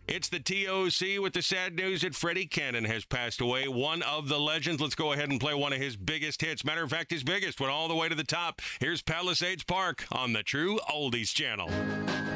It's the TOC with the sad news that Freddie Cannon has passed away, one of the legends. Let's go ahead and play one of his biggest hits. Matter of fact, his biggest went all the way to the top. Here's Palisades Park on the True Oldies Channel.